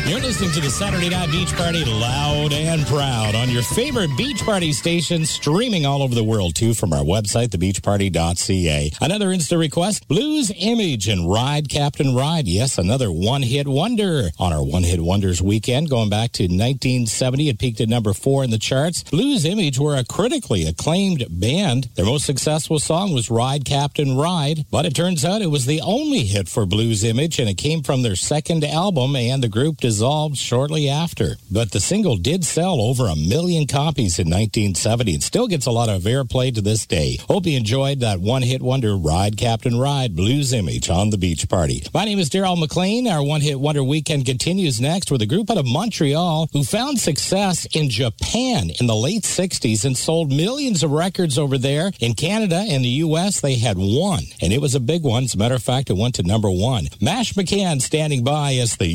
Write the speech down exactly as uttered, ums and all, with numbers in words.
You're listening to the Saturday Night Beach Party loud and proud on your favorite beach party station, streaming all over the world, too, from our website, the beach party dot c a. Another Insta request, Blues Image and Ride Captain Ride. Yes, another one-hit wonder on our One-Hit Wonders weekend. Going back to nineteen seventy, it peaked at number four in the charts. Blues Image were a critically acclaimed band. Their most successful song was Ride Captain Ride, but it turns out it was the only hit for Blues Image, and it came from their second album, and the group dissolved shortly after. But the single did sell over a million copies in nineteen seventy and still gets a lot of airplay to this day. Hope you enjoyed that one-hit wonder, Ride Captain Ride, Blues Image on the Beach Party. My name is Daryl McLean. Our one-hit wonder weekend continues next with a group out of Montreal who found success in Japan in the late sixties and sold millions of records over there. In Canada and the U S, they had one, and it was a big one. As a matter of fact, it went to number one. Mash McCann standing by as the